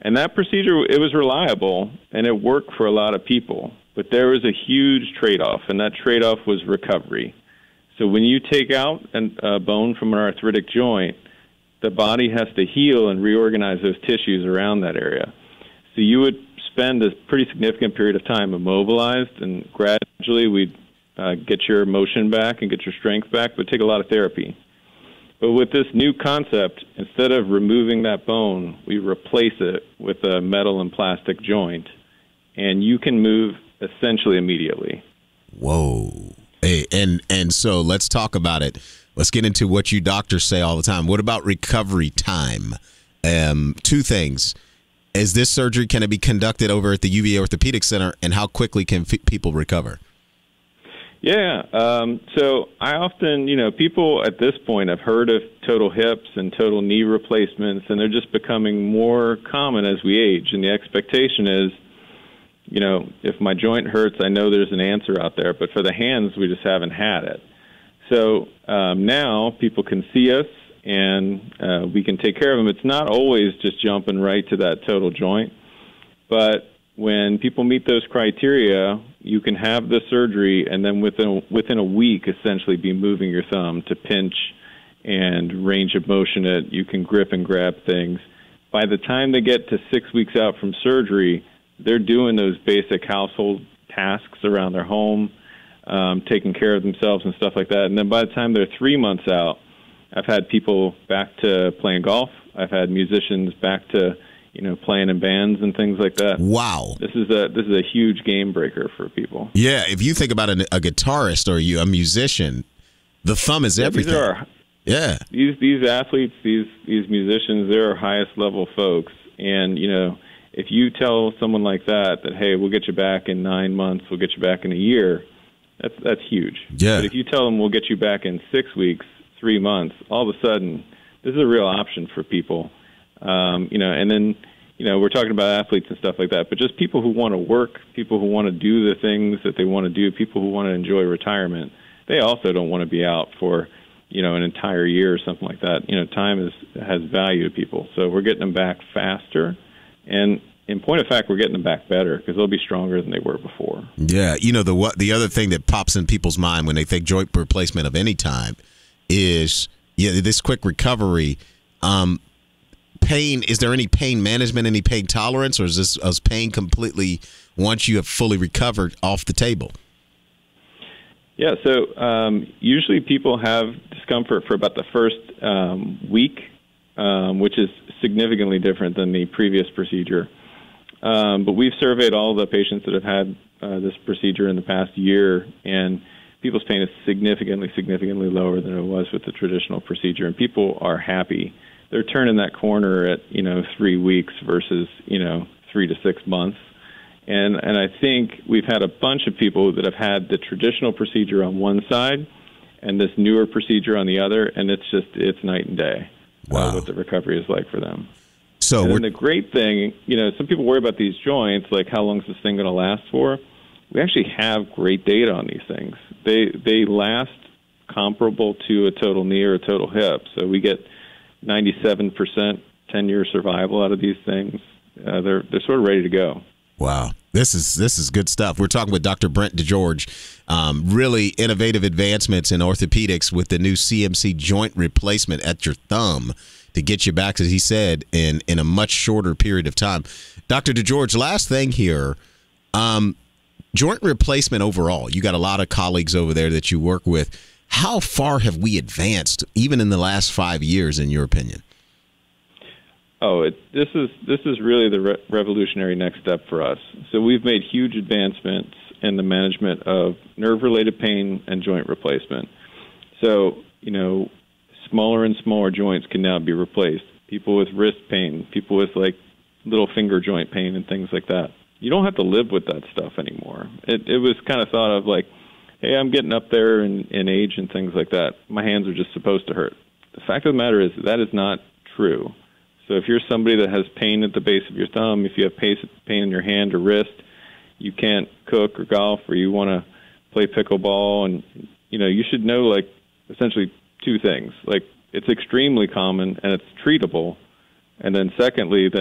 And that procedure, it was reliable, and it worked for a lot of people. But there was a huge trade-off, and that trade-off was recovery. So when you take out a bone from an arthritic joint, the body has to heal and reorganize those tissues around that area. So you would spend a pretty significant period of time immobilized, and gradually we'd get your motion back and get your strength back, but take a lot of therapy. But with this new concept, instead of removing that bone, we replace it with a metal and plastic joint, and you can move essentially immediately. Whoa. Hey, and so let's talk about it. Let's get into what you doctors say all the time. What about recovery time? Two things. Is this surgery, can it be conducted over at the UVA Orthopedic Center, and how quickly can people recover? Yeah. So I often, people at this point have heard of total hips and total knee replacements, and they're just becoming more common as we age. And the expectation is, if my joint hurts, I know there's an answer out there. But for the hands, we just haven't had it. So now people can see us, and we can take care of them. It's not always just jumping right to that total joint. But when people meet those criteria, you can have the surgery and then within a week essentially be moving your thumb to pinch and range of motion it. You can grip and grab things. By the time they get to 6 weeks out from surgery, they're doing those basic household tasks around their home, taking care of themselves and stuff like that. And then by the time they're 3 months out, I've had people back to playing golf. I've had musicians back to playing in bands and things like that. Wow. This is a huge game breaker for people. Yeah, if you think about a guitarist or a musician, the thumb is everything. These athletes, these musicians, they're our highest level folks. And, if you tell someone like that, hey, we'll get you back in 9 months, we'll get you back in a year, that's huge. Yeah. But if you tell them we'll get you back in 6 weeks, 3 months, all of a sudden, this is a real option for people. And then, we're talking about athletes and stuff like that, but just people who want to work, people who want to do the things that they want to do, people who want to enjoy retirement, they also don't want to be out for, an entire year or something like that. Time has value to people. So we're getting them back faster. And in point of fact, we're getting them back better because they'll be stronger than they were before. Yeah. The other thing that pops in people's mind when they think joint replacement of any time is this quick recovery. Pain, is there any pain management, any pain tolerance, or is pain completely, once you have fully recovered, off the table? Yeah, so usually people have discomfort for about the first week, which is significantly different than the previous procedure. But we've surveyed all the patients that have had this procedure in the past year, and people's pain is significantly lower than it was with the traditional procedure, and people are happy. They're turning that corner at 3 weeks versus 3 to 6 months, and I think we've had a bunch of people that have had the traditional procedure on one side and this newer procedure on the other, and it's night and day. Wow. What the recovery is like for them. So and the great thing, some people worry about these joints, like how long is this thing going to last for? We actually have great data on these things. They last comparable to a total knee or a total hip, so we get 97% 10-year survival out of these things. They're sort of ready to go. Wow. This is good stuff. We're talking with Dr. Brent DeGeorge. Really innovative advancements in orthopedics with the new CMC joint replacement at your thumb to get you back, as he said, in a much shorter period of time. Dr. DeGeorge, last thing here. Joint replacement overall, you got a lot of colleagues over there that you work with. How far have we advanced, even in the last 5 years, in your opinion? Oh, this is really the revolutionary next step for us. So we've made huge advancements in the management of nerve-related pain and joint replacement. So, smaller and smaller joints can now be replaced. People with wrist pain, people with little finger joint pain and things like that. You don't have to live with that stuff anymore. It was kind of thought of like, hey, I'm getting up there in age and things like that. My hands are just supposed to hurt. The fact of the matter is that is not true. So if you're somebody that has pain at the base of your thumb, if you have pain in your hand or wrist, you can't cook or golf, or you want to play pickleball, and you should know essentially two things. It's extremely common and it's treatable. And then secondly,